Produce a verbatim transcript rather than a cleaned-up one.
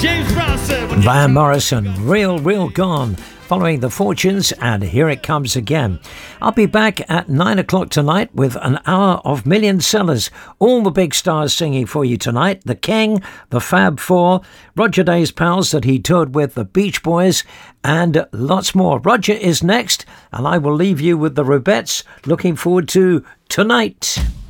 James Brown said. Van Morrison, Real, Real Gone. Following The Fortunes, and Here It Comes Again. I'll be back at nine o'clock tonight with an hour of million sellers. All the big stars singing for you tonight. The King, the Fab Four, Roger Day's pals that he toured with, the Beach Boys, and lots more. Roger is next, and I will leave you with the Rubettes. Looking forward to tonight.